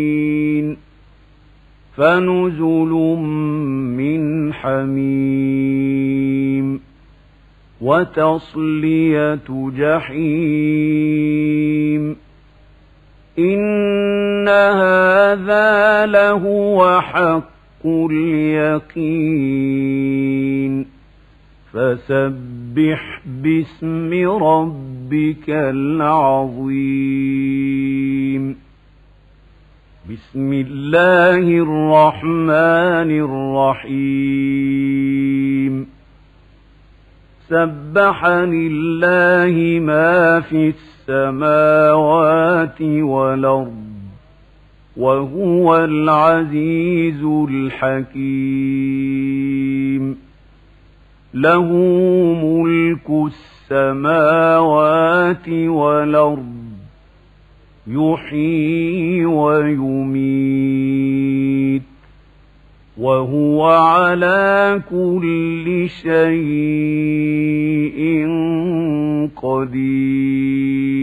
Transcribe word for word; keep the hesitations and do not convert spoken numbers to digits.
فنزل من حميم وتصلية جحيم إن هذا لهو حق اليقين فسبح باسم ربك العظيم بسم الله الرحمن الرحيم سبح لله ما في السماوات والأرض وهو العزيز الحكيم له ملك السماوات والأرض يحيي ويميت وهو على كل شيء قدير